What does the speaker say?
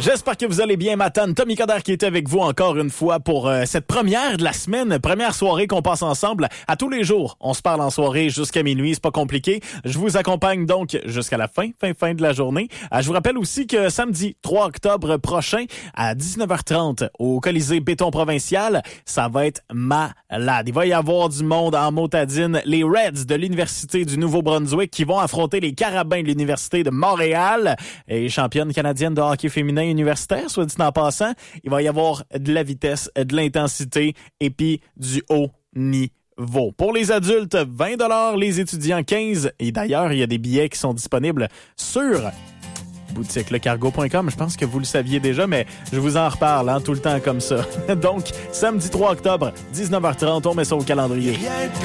J'espère que vous allez bien, Matane. Tommy Coder qui est avec vous encore une fois pour cette première de la semaine, première soirée qu'on passe ensemble. À tous les jours, on se parle en soirée jusqu'à minuit, c'est pas compliqué. Je vous accompagne donc jusqu'à la fin de la journée. Je vous rappelle aussi que samedi 3 octobre prochain à 19h30 au Colisée Béton Provincial, ça va être malade. Il va y avoir du monde en motadine. Les Reds de l'Université du Nouveau-Brunswick qui vont affronter les Carabins de l'Université de Montréal et championne canadienne de hockey féminin universitaire, soit dit en passant. Il va y avoir de la vitesse, de l'intensité et puis du haut niveau. Pour les adultes, 20 $, les étudiants 15 $. Et d'ailleurs, il y a des billets qui sont disponibles sur boutiquelecargo.com. Je pense que vous le saviez déjà, mais je vous en reparle tout le temps comme ça. Donc, samedi 3 octobre, 19h30, on met ça au calendrier.